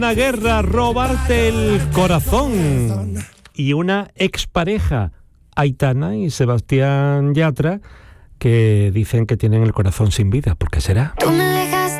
Una guerra, robarte el corazón. Y una expareja, Aitana y Sebastián Yatra, que dicen que tienen el corazón sin vida. ¿Por qué será? Tú me